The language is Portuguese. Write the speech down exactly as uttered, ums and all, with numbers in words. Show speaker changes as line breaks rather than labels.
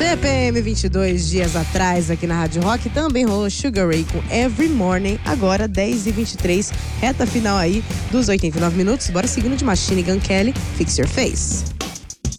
C P M vinte e dois dias atrás, aqui na Rádio Rock, também rolou Sugar Ray com Every Morning, agora dez e vinte e três, reta final aí dos oitenta e nove minutos. Bora seguindo de Machine Gun Kelly, Fix Your Face.